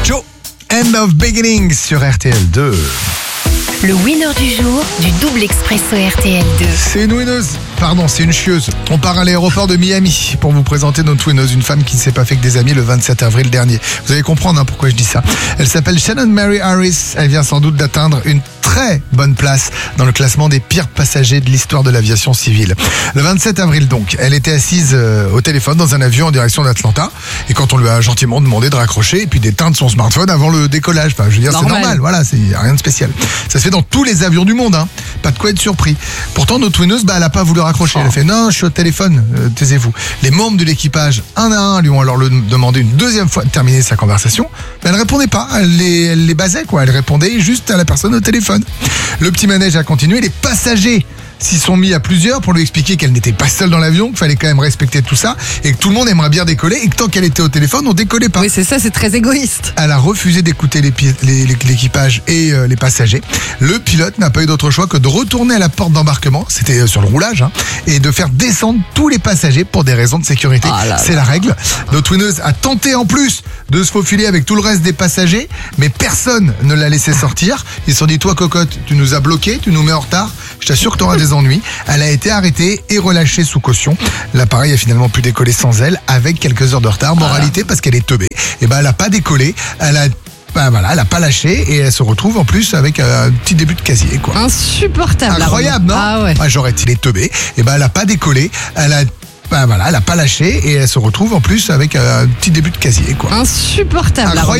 Joe, End of Beginning sur RTL2. Le winner du jour du double expresso RTL2. C'est une winneuse, pardon, c'est une chieuse. On part à l'aéroport de Miami pour vous présenter notre winneuse, une femme qui ne s'est pas fait que des amis le 27 avril dernier. Vous allez comprendre pourquoi je dis ça. Elle s'appelle Shannon Mary Harris. Elle vient sans doute d'atteindre une très bonne place dans le classement des pires passagers de l'histoire de l'aviation civile. Le 27 avril donc, elle était assise au téléphone dans un avion en direction d'Atlanta. Et quand on lui a gentiment demandé de raccrocher et puis d'éteindre son smartphone avant le décollage, enfin, je veux dire, c'est normal, voilà, c'est rien de spécial. Ça se fait dans tous les avions du monde, hein. Pas de quoi être surpris. Pourtant, notre winneuse, elle a pas voulu raccrocher. Elle a fait non, je suis au téléphone, taisez-vous. Les membres de l'équipage, un à un, lui ont alors demandé une deuxième fois de terminer sa conversation. Mais elle répondait pas, elle les basait, quoi. Elle répondait juste à la personne au téléphone. Le petit manège a continué, les passagers s'y sont mis à plusieurs pour lui expliquer qu'elle n'était pas seule dans l'avion, qu'il fallait quand même respecter tout ça et que tout le monde aimerait bien décoller et que tant qu'elle était au téléphone, on décollait pas. Oui, c'est ça, c'est très égoïste. Elle a refusé d'écouter l'équipage et les passagers. Le pilote n'a pas eu d'autre choix que de retourner à la porte d'embarquement, c'était sur le roulage, hein, et de faire descendre tous les passagers pour des raisons de sécurité. C'est la règle. Notre winneuse a tenté en plus de se faufiler avec tout le reste des passagers, mais personne ne l'a laissé sortir. Ils se sont dit, toi cocotte, tu nous as bloqués, tu nous mets en retard, je t'assure que tu auras des ennuis. Elle a été arrêtée et relâchée sous caution. L'appareil a finalement pu décoller sans elle, avec quelques heures de retard. Moralité, parce qu'elle est teubée. Et elle a pas décollé. Elle a pas lâché et elle se retrouve en plus avec un petit début de casier, quoi. Insupportable. Incroyable, non? Ah ouais. J'aurais été teubée. Elle a pas décollé. Elle a pas lâché et elle se retrouve en plus avec un petit début de casier, quoi. Insupportable. Incroyable.